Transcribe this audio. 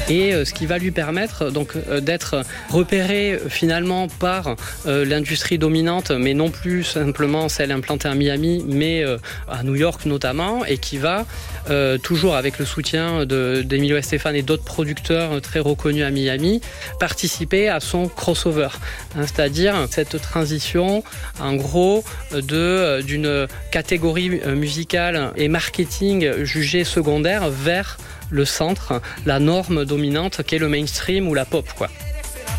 et ce qui va lui permettre donc d'être repéré finalement par l'industrie dominante, mais non plus simplement celle implantée à Miami, mais à New York notamment, et qui va toujours avec le soutien d'Emilio Estefan et d'autres producteurs très reconnus à Miami, participer à son crossover, c'est-à-dire cette transition en gros d'une catégorie musicale et marketing jugée secondaire vers le centre, la norme dominante qui est le mainstream ou la pop, quoi.